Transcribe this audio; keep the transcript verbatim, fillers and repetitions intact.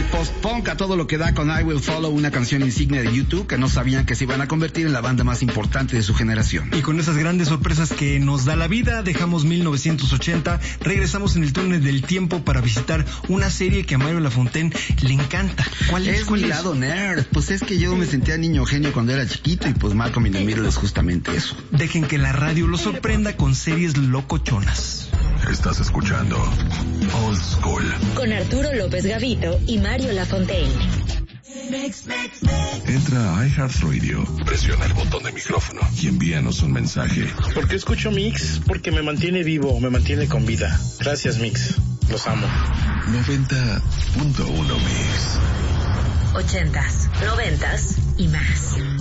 el post-punk a todo lo que da con I Will Follow, una canción insignia de YouTube que no sabían que se iban a convertir en la banda más importante de su generación. Y con esas grandes sorpresas que nos da la vida, dejamos mil novecientos ochenta, regresamos en el túnel del tiempo para visitar una serie que a Mario Lafontaine le encanta. ¿Cuál es? Es ¿Cuál mi es? lado nerd. Pues es que yo me sentía niño genio cuando era chiquito y pues Malcolm in the Middle es justamente eso. Dejen que la radio lo sorprenda con series locochonas. Estás escuchando Old School con Arturo López Gavito y Mario Lafontaine. Entra a iHeartRadio, presiona el botón de micrófono y envíanos un mensaje. ¿Por qué escucho Mix? Porque me mantiene vivo, me mantiene con vida. Gracias, Mix. Los amo. noventa punto uno Mix. Ochentas, noventas y más.